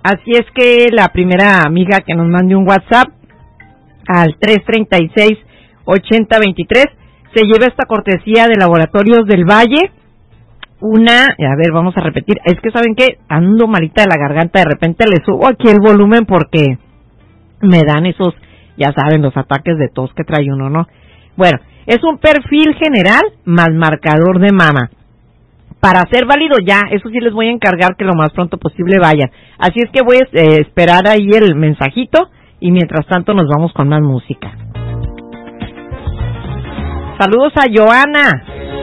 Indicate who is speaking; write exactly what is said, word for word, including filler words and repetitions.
Speaker 1: Así es que la primera amiga que nos mande un WhatsApp al tres treinta y seis, ochenta veintitrés se lleva esta cortesía de Laboratorios del Valle. Una, a ver, vamos a repetir, es que ¿saben qué? Ando malita de la garganta, de repente le subo aquí el volumen porque me dan esos, ya saben, los ataques de tos que trae uno, ¿no? Bueno, es un perfil general más marcador de mama. Para ser válido ya, eso sí les voy a encargar que lo más pronto posible vayan. Así es que voy a eh, esperar ahí el mensajito y mientras tanto nos vamos con más música. Saludos a Joana.